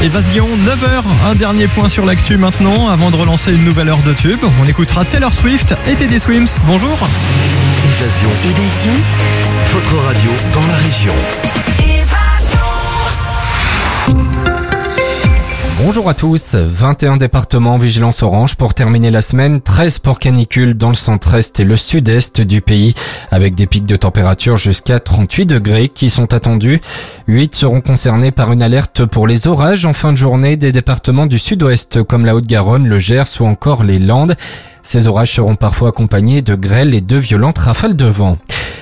Et Vas-Lyon, 9h, un dernier point sur l'actu maintenant, avant de relancer une nouvelle heure de tube. On écoutera Taylor Swift et Teddy Swims. Bonjour. Évasion. Votre radio dans la région. Bonjour à tous, 21 départements en vigilance orange pour terminer la semaine, 13 pour canicule dans le centre-est et le sud-est du pays, avec des pics de température jusqu'à 38 degrés qui sont attendus. 8 seront concernés par une alerte pour les orages en fin de journée des départements du sud-ouest comme la Haute-Garonne, le Gers ou encore les Landes. Ces orages seront parfois accompagnés de grêles et de violentes rafales de vent.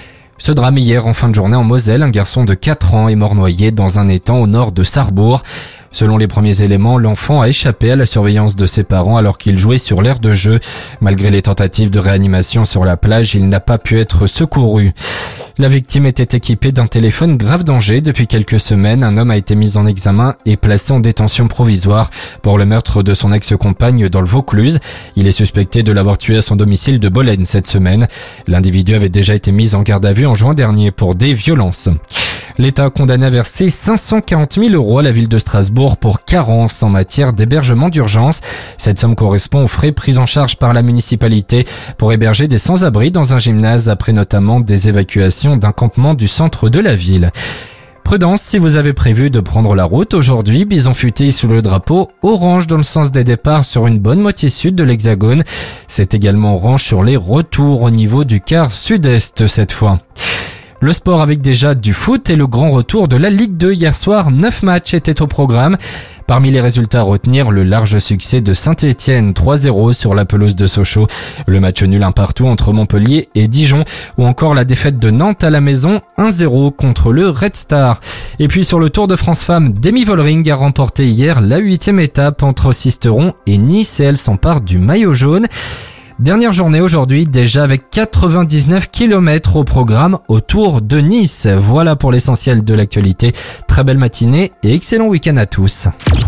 Ce drame hier en fin de journée en Moselle, un garçon de 4 ans est mort noyé dans un étang au nord de Sarrebourg. Selon les premiers éléments, l'enfant a échappé à la surveillance de ses parents alors qu'il jouait sur l'aire de jeu. Malgré les tentatives de réanimation sur la plage, il n'a pas pu être secouru. La victime était équipée d'un téléphone grave danger. Depuis quelques semaines, un homme a été mis en examen et placé en détention provisoire pour le meurtre de son ex-compagne dans le Vaucluse. Il est suspecté de l'avoir tué à son domicile de Bolène cette semaine. L'individu avait déjà été mis en garde à vue en juin dernier pour des violences. L'État a condamné à verser 540 000 € à la ville de Strasbourg pour carence en matière d'hébergement d'urgence. Cette somme correspond aux frais pris en charge par la municipalité pour héberger des sans-abri dans un gymnase après notamment des évacuations d'un campement du centre de la ville. Prudence si vous avez prévu de prendre la route aujourd'hui, bison futé sous le drapeau orange dans le sens des départs sur une bonne moitié sud de l'Hexagone. C'est également orange sur les retours au niveau du quart sud-est cette fois. Le sport avec déjà du foot et le grand retour de la Ligue 2 hier soir. 9 matchs étaient au programme. Parmi les résultats à retenir, le large succès de Saint-Etienne 3-0 sur la pelouse de Sochaux. Le match nul 1 partout entre Montpellier et Dijon. Ou encore la défaite de Nantes à la maison 1-0 contre le Red Star. Et puis sur le Tour de France Femmes, Demi Vollering a remporté hier la 8e étape entre Sisteron et Nice et elle s'empare du maillot jaune. Dernière journée aujourd'hui, déjà avec 99 km au programme autour de Nice. Voilà pour l'essentiel de l'actualité. Très belle matinée et excellent week-end à tous.